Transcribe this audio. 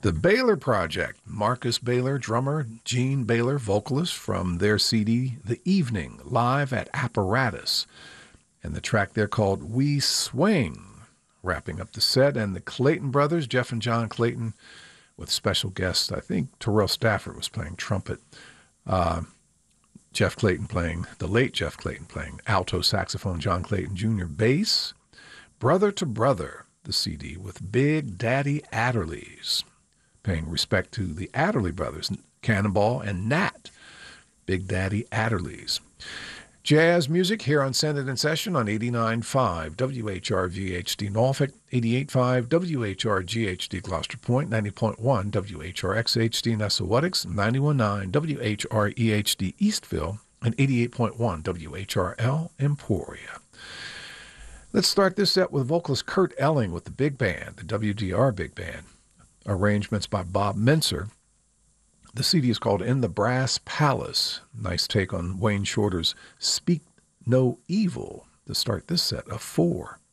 The Baylor Project, Marcus Baylor, drummer, Gene Baylor, vocalist, from their CD, The Evening, live at Apparatus. And the track there called We Swing, wrapping up the set. And the Clayton brothers, Jeff and John Clayton, with special guests. I think Terrell Stafford was playing trumpet. Jeff Clayton playing, the late Jeff Clayton playing alto saxophone, John Clayton Jr. bass. Brother to Brother, the CD, with Big Daddy Adderleys, paying respect to the Adderley brothers, Cannonball and Nat, Big Daddy Adderleys. Jazz music here on Send It in Session on 89.5 WHRV-HD Norfolk, 88.5 WHRG-HD Gloucester Point, 90.1 WHRX-HD Nessawatix, 91.9 WHRE-HD Eastville, and 88.1 WHRL Emporia. Let's start this set with vocalist Kurt Elling with the big band, the WDR Big Band. Arrangements by Bob Menser. The CD is called In the Brass Palace. Nice take on Wayne Shorter's Speak No Evil to start this set of 4.